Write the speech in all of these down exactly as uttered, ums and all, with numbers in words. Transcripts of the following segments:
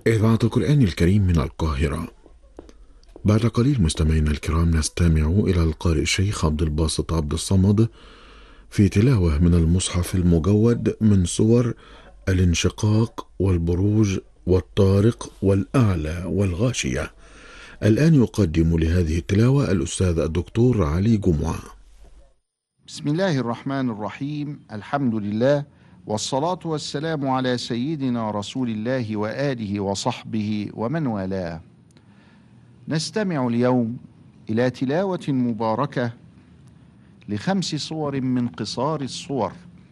إذاعة القرآن الكريم من القاهرة. بعد قليل مستمعينا الكرام نستمع إلى القارئ الشيخ عبد الباسط عبد الصمد في تلاوة من المصحف المجود من سور الانشقاق والبروج والطارق والأعلى والغاشية. الآن يقدم لهذه التلاوة الأستاذ الدكتور علي جمعة. بسم الله الرحمن الرحيم. الحمد لله والصلاة والسلام على سيدنا رسول الله وآله وصحبه ومن والاه. نستمع اليوم إلى تلاوة مباركة لخمس صور من قصار الصور.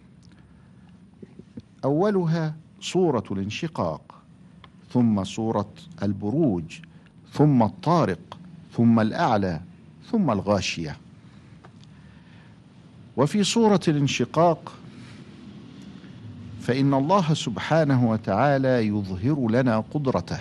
أولها سورة الانشقاق، ثم سورة البروج، ثم الطارق، ثم الأعلى، ثم الغاشية. وفي سورة الانشقاق فإن الله سبحانه وتعالى يظهر لنا قدرته،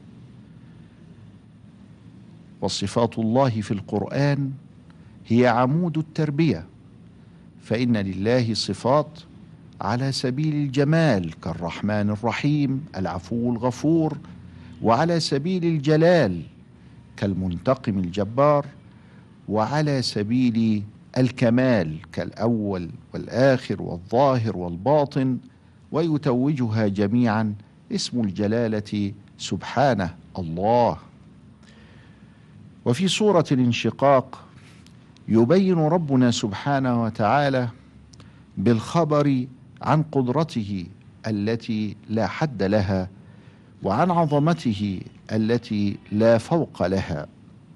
وصفات الله في القرآن هي عمود التربية، فإن لله صفات على سبيل الجمال كالرحمن الرحيم العفو الغفور، وعلى سبيل الجلال كالمنتقم الجبار، وعلى سبيل الكمال كالأول والآخر والظاهر والباطن، ويتوجها جميعا اسم الجلالة سبحانه الله. وفي سورة الانشقاق يبين ربنا سبحانه وتعالى بالخبر عن قدرته التي لا حد لها، وعن عظمته التي لا فوق لها.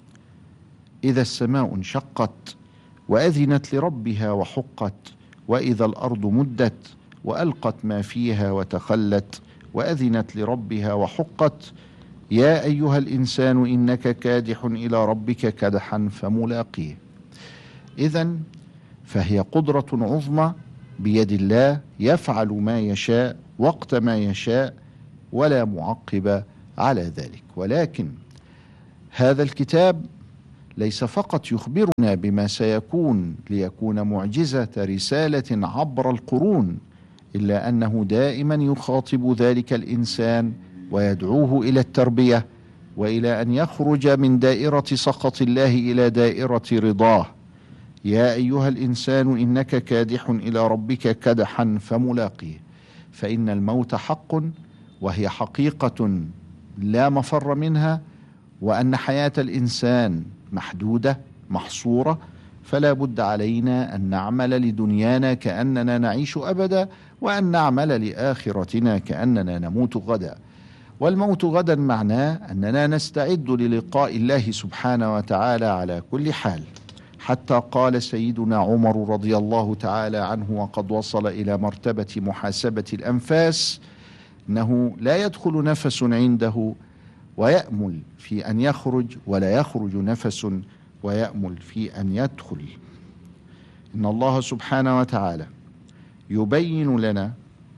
إذا السماء انشقت وأذنت لربها وحقت، وإذا الأرض مدت وألقت ما فيها وتخلت، وأذنت لربها وحقت. يا أيها الإنسان إنك كادح إلى ربك كدحا فملاقيه. إذن فهي قدرة عظمى بيد الله، يفعل ما يشاء وقت ما يشاء ولا معقب على ذلك. ولكن هذا الكتاب ليس فقط يخبرنا بما سيكون ليكون معجزة رسالة عبر القرون، إلا أنه دائما يخاطب ذلك الإنسان ويدعوه إلى التربية، وإلى أن يخرج من دائرة سخط الله إلى دائرة رضاه. يا أيها الإنسان إنك كادح إلى ربك كدحا فملاقيه. فإن الموت حق، وهي حقيقة لا مفر منها، وأن حياة الإنسان محدودة محصورة، فلا بد علينا أن نعمل لدنيانا كأننا نعيش أبدا، وأن نعمل لآخرتنا كأننا نموت غدا. والموت غدا معناه أننا نستعد للقاء الله سبحانه وتعالى على كل حال. حتى قال سيدنا عمر رضي الله تعالى عنه وقد وصل إلى مرتبة محاسبة الأنفاس، أنه لا يدخل نفس عنده ويأمل في أن يخرج، ولا يخرج نفس ويأمل في أن يدخل. إن الله سبحانه وتعالى يبين لنا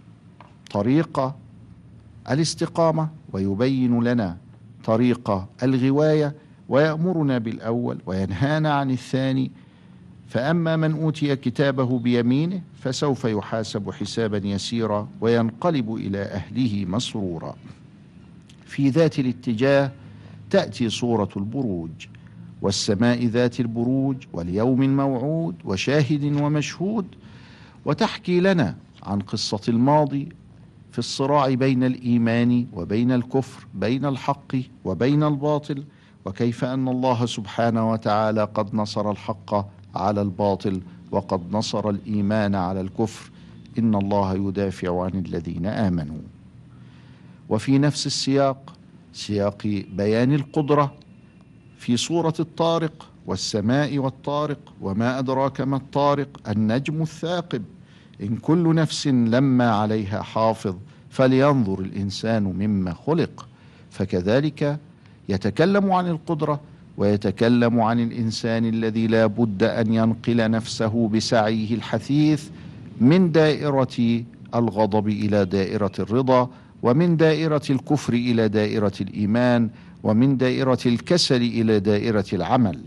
طريق الاستقامة، ويبين لنا طريق الغواية، ويأمرنا بالأول وينهانا عن الثاني. فأما من أوتي كتابه بيمينه فسوف يحاسب حسابا يسيرا وينقلب إلى أهله مسرورا. في ذات الاتجاه تأتي سورة البروج: والسماء ذات البروج واليوم الموعود وشاهد ومشهود، وتحكي لنا عن قصة الماضي في الصراع بين الإيمان وبين الكفر، بين الحق وبين الباطل، وكيف أن الله سبحانه وتعالى قد نصر الحق على الباطل، وقد نصر الإيمان على الكفر. إن الله يدافع عن الذين آمنوا. وفي نفس السياق، سياق بيان القدرة، في سورة الطارق: والسماء والطارق وما أدراك ما الطارق النجم الثاقب إن كل نفس لما عليها حافظ فلينظر الإنسان مما خلق. فكذلك يتكلم عن القدرة، ويتكلم عن الإنسان الذي لا بد أن ينقل نفسه بسعيه الحثيث من دائرة الغضب إلى دائرة الرضا، ومن دائرة الكفر إلى دائرة الإيمان، ومن دائرة الكسل إلى دائرة العمل.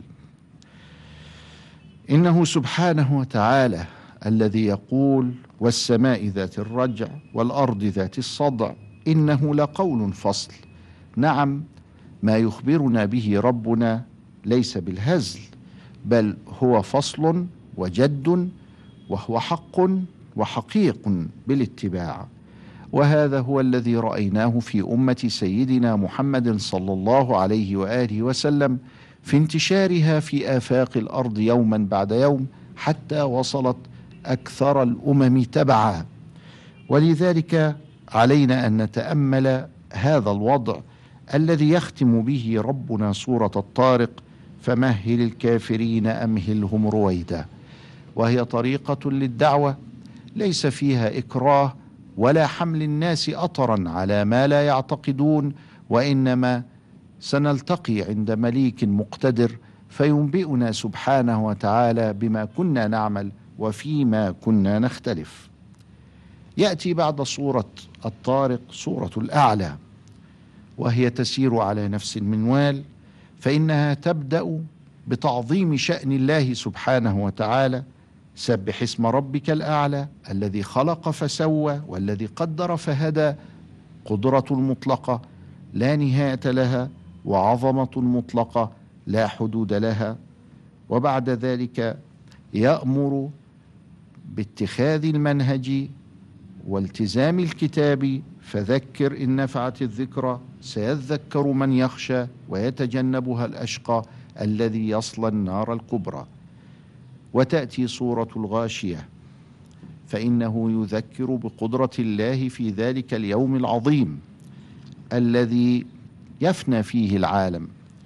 إنه سبحانه وتعالى الذي يقول: والسماء ذات الرجع والأرض ذات الصدع إنه لقول فصل نعم، ما يخبرنا به ربنا ليس بالهزل، بل هو فصل وجد، وهو حق وحقيق بالاتباع. وهذا هو الذي رأيناه في أمة سيدنا محمد صلى الله عليه وآله وسلم في انتشارها في آفاق الأرض يوما بعد يوم، حتى وصلت أكثر الأمم تبعا. ولذلك علينا أن نتأمل هذا الوضع الذي يختم به ربنا سورة الطارق: فمهل الكافرين أمهلهم رويدا. وهي طريقة للدعوة ليس فيها إكراه ولا حمل الناس أطرا على ما لا يعتقدون، وإنما سنلتقي عند مليك مقتدر فينبئنا سبحانه وتعالى بما كنا نعمل وفيما كنا نختلف. يأتي بعد سورة الطارق سورة الأعلى، وهي تسير على نفس المنوال، فإنها تبدأ بتعظيم شأن الله سبحانه وتعالى: سبح اسم ربك الأعلى الذي خلق فسوى والذي قدر فهدى. قدرة مطلقة لا نهاية لها، وعظمة مطلقة لا حدود لها. وبعد ذلك يأمر باتخاذ المنهج والتزام الكتاب: فذكر إن نفعت الذكرى سيذكر من يخشى ويتجنبها الأشقى الذي يصلى النار الكبرى. وتأتي سورة الغاشية، فإنه يذكر بقدرة الله في ذلك اليوم العظيم الذي يفنى فيه العالم.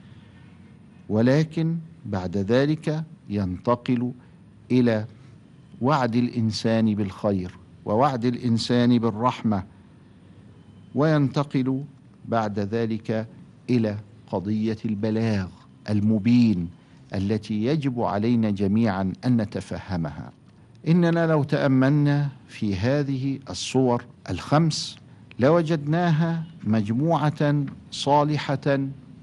ولكن بعد ذلك ينتقل إلى وعد الإنسان بالخير ووعد الإنسان بالرحمة، وينتقل بعد ذلك إلى قضية البلاغ المبين التي يجب علينا جميعا أن نتفهمها. إننا لو تأملنا في هذه الصور الخمس لوجدناها مجموعة صالحة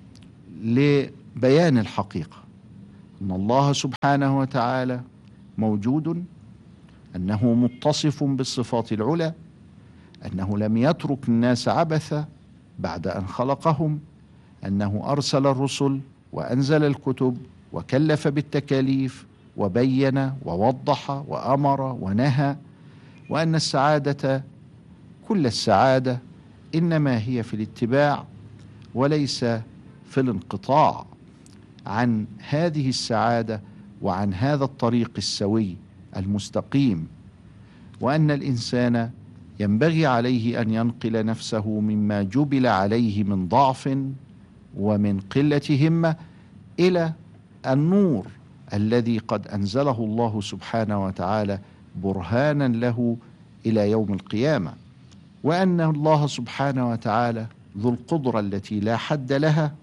لبيان الحقيقة: أن الله سبحانه وتعالى موجود، أنه متصف بالصفات العلى، أنه لم يترك الناس عبثا بعد أن خلقهم، أنه أرسل الرسل وأنزل الكتب وكلف بالتكاليف وبين ووضح وأمر ونهى، وأن السعادة كل السعادة إنما هي في الاتباع وليس في الانقطاع عن هذه السعادة وعن هذا الطريق السوي المستقيم، وأن الإنسان ينبغي عليه أن ينقل نفسه مما جبل عليه من ضعف ومن قلة همة إلى النور الذي قد أنزله الله سبحانه وتعالى برهانا له إلى يوم القيامة، وأن الله سبحانه وتعالى ذو القدرة التي لا حد لها.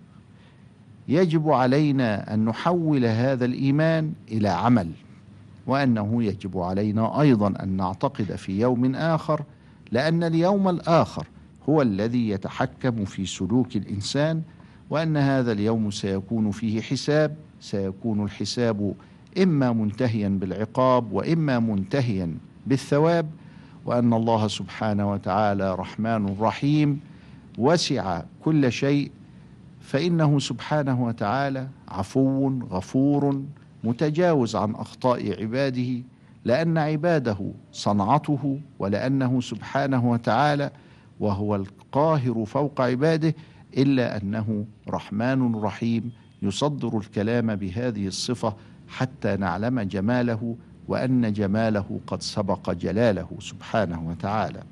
يجب علينا أن نحول هذا الإيمان إلى عمل، وأنه يجب علينا أيضا أن نعتقد في يوم آخر، لأن اليوم الآخر هو الذي يتحكم في سلوك الإنسان، وأن هذا اليوم سيكون فيه حساب، سيكون الحساب إما منتهيا بالعقاب وإما منتهيا بالثواب، وأن الله سبحانه وتعالى رحمن رحيم وسع كل شيء، فإنه سبحانه وتعالى عفو غفور متجاوز عن أخطاء عباده، لأن عباده صنعته، ولأنه سبحانه وتعالى وهو القاهر فوق عباده، إلا أنه رحمن رحيم يصدر الكلام بهذه الصفة حتى نعلم جماله، وأن جماله قد سبق جلاله سبحانه وتعالى.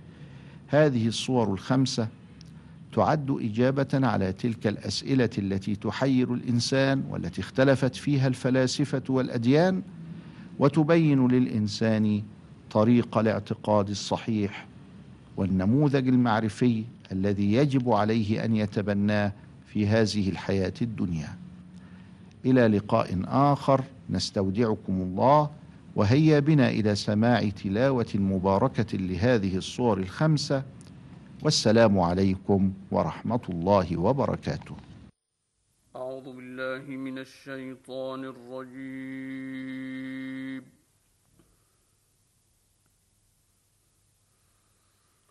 هذه الصور الخمسة تعد إجابة على تلك الأسئلة التي تحير الإنسان والتي اختلفت فيها الفلاسفة والأديان، وتبين للإنسان طريق الاعتقاد الصحيح والنموذج المعرفي الذي يجب عليه أن يتبناه في هذه الحياة الدنيا. إلى لقاء آخر، نستودعكم الله، وهيا بنا إلى سماع تلاوة مباركة لهذه الصور الخمسة، والسلام عليكم ورحمة الله وبركاته. أعوذ بالله من الشيطان الرجيم.